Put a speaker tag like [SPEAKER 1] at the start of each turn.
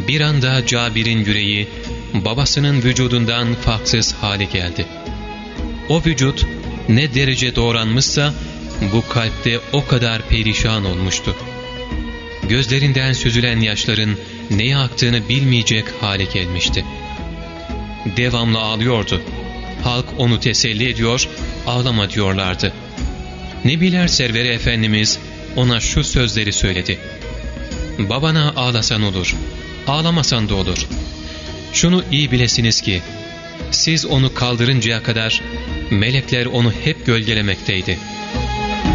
[SPEAKER 1] Bir anda Cabir'in yüreği babasının vücudundan farksız hale geldi. O vücut ne derece doğranmışsa bu kalpte o kadar perişan olmuştu. Gözlerinden süzülen yaşların neye aktığını bilmeyecek hale gelmişti. Devamlı ağlıyordu. Halk onu teselli ediyor, ağlama diyorlardı. Nebiler Serveri Efendimiz ona şu sözleri söyledi: babana ağlasan olur, ağlamasan da olur. Şunu iyi bilesiniz ki, siz onu kaldırıncaya kadar melekler onu hep gölgelemekteydi.